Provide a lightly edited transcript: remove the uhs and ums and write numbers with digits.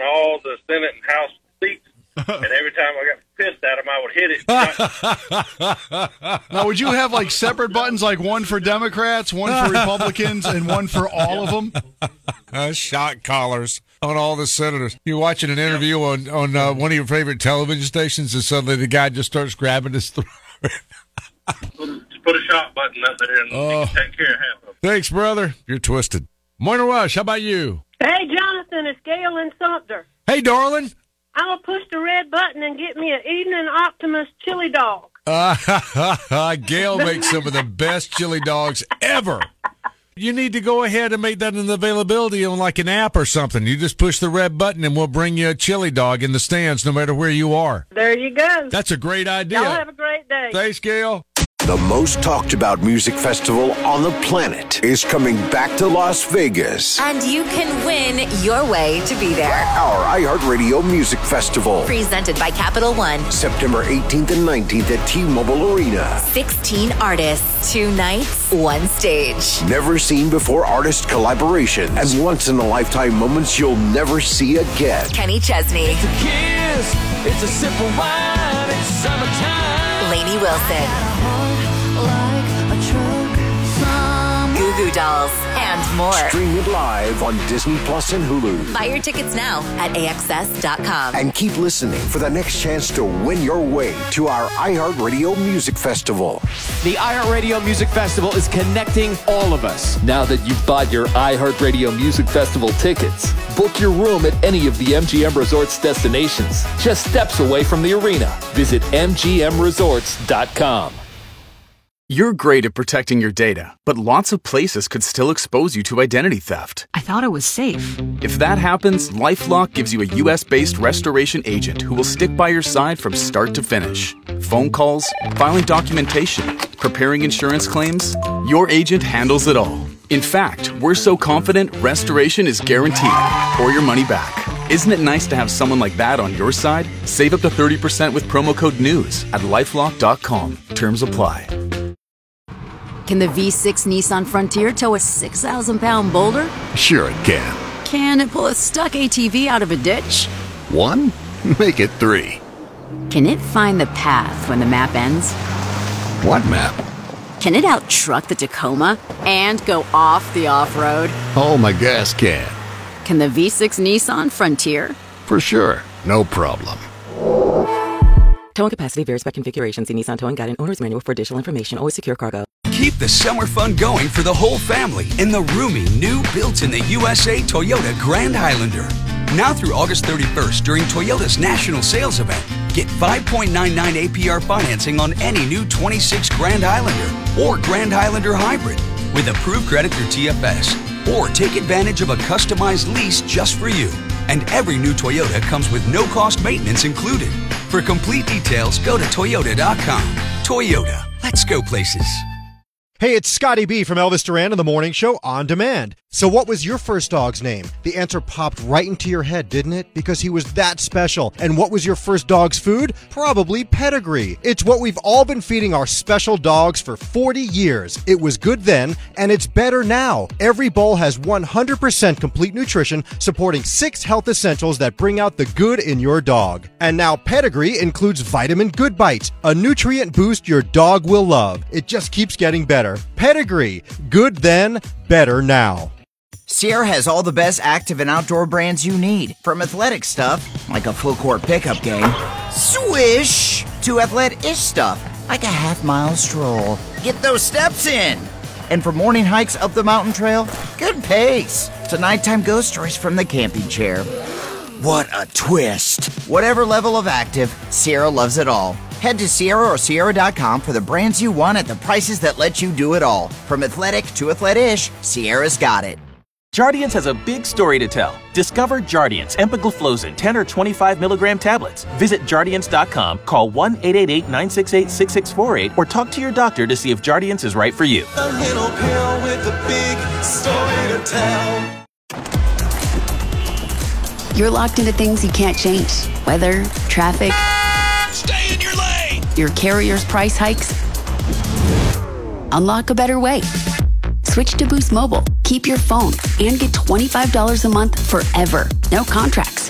on all the Senate and House seats. And every time I got pissed at him, I would hit it. Now, would you have like separate buttons, like one for Democrats, one for Republicans, and one for all of them? Shot collars on all the senators. You're watching an interview on one of your favorite television stations, and suddenly the guy just starts grabbing his throat. Put a shot button up there and you can take care of half of it. Thanks, brother. You're twisted. Morning Rush, how about you? Hey, Jonathan, it's Gail in Sumter. Hey, darling. I'm going to push the red button and get me an Eden Optimus chili dog. Gail makes some of the best chili dogs ever. You need to go ahead and make that an availability on like an app or something. You just push the red button and we'll bring you a chili dog in the stands no matter where you are. There you go. That's a great idea. Y'all have a great day. Thanks, Gail. The most talked about music festival on the planet is coming back to Las Vegas. And you can win your way to be there. Our iHeartRadio Music Festival. Presented by Capital One. September 18th and 19th at T-Mobile Arena. 16 artists, 2 nights, 1 stage. Never seen before artist collaborations and once-in-a-lifetime moments you'll never see again. Kenny Chesney. It's a kiss, it's a sip of wine, it's summertime. Lainey Wilson. Goo Goo Dolls, and more. Stream it live on Disney Plus and Hulu. Buy your tickets now at AXS.com. And keep listening for the next chance to win your way to our iHeartRadio Music Festival. The iHeartRadio Music Festival is connecting all of us. Now that you've bought your iHeartRadio Music Festival tickets, book your room at any of the MGM Resorts destinations, just steps away from the arena. Visit MGMResorts.com. You're great at protecting your data, but lots of places could still expose you to identity theft. I thought it was safe. If that happens, LifeLock gives you a U.S.-based restoration agent who will stick by your side from start to finish. Phone calls, filing documentation, preparing insurance claims, your agent handles it all. In fact, we're so confident restoration is guaranteed or your money back. Isn't it nice to have someone like that on your side? Save up to 30% with promo code NEWS at LifeLock.com. Terms apply. Can the V6 Nissan Frontier tow a 6,000-pound boulder? Sure it can. Can it pull a stuck ATV out of a ditch? 1? Make it 3. Can it find the path when the map ends? What map? Can it out-truck the Tacoma and go off the off-road? Oh, my gas can. Can the V6 Nissan Frontier? For sure. No problem. Towing capacity varies by configuration. See Nissan Towing Guide and Owner's Manual for additional information. Always secure cargo. Keep the summer fun going for the whole family in the roomy, new built-in-the-USA Toyota Grand Highlander. Now through August 31st during Toyota's national sales event, get 5.99 APR financing on any new 26 Grand Highlander or Grand Highlander Hybrid with approved credit through TFS. Or take advantage of a customized lease just for you. And every new Toyota comes with no-cost maintenance included. For complete details, go to Toyota.com. Toyota, let's go places. Hey, it's Scotty B from Elvis Duran and the Morning Show On Demand. So what was your first dog's name? The answer popped right into your head, didn't it? Because he was that special. And what was your first dog's food? Probably Pedigree. It's what we've all been feeding our special dogs for 40 years. It was good then, and it's better now. Every bowl has 100% complete nutrition, supporting 6 health essentials that bring out the good in your dog. And now Pedigree includes Vitamin Good Bites, a nutrient boost your dog will love. It just keeps getting better. Pedigree. Good then, better now. Sierra has all the best active and outdoor brands you need. From athletic stuff, like a full court pickup game, swish, to athletic-ish stuff, like a half-mile stroll. Get those steps in. And for morning hikes up the mountain trail, good pace. To nighttime ghost stories from the camping chair. What a twist. Whatever level of active, Sierra loves it all. Head to Sierra or Sierra.com for the brands you want at the prices that let you do it all. From athletic to athletic-ish, Sierra's got it. Jardiance has a big story to tell. Discover Jardiance empagliflozin 10 or 25 milligram tablets. Visit Jardiance.com, call 1-888-968-6648, or talk to your doctor to see if Jardiance is right for you. A little girl with a big story to tell. You're locked into things you can't change. Weather, traffic. Stay in your lane! Your carrier's price hikes. Unlock a better way. Switch to Boost Mobile. Keep your phone and get $25 a month forever. No contracts.